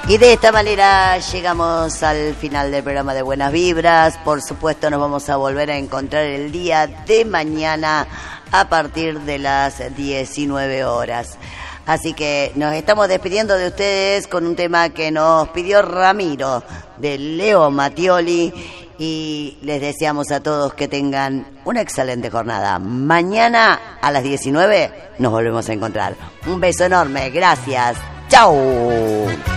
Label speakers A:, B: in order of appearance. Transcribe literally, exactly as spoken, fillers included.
A: Y de esta manera llegamos al final del programa de Buenas Vibras. Por supuesto nos vamos a volver a encontrar el día de mañana a partir de las diecinueve horas. Así que nos estamos despidiendo de ustedes con un tema que nos pidió Ramiro, de Leo Mattioli, y les deseamos a todos que tengan una excelente jornada. Mañana a las diecinueve nos volvemos a encontrar. Un beso enorme, gracias. ¡Chau!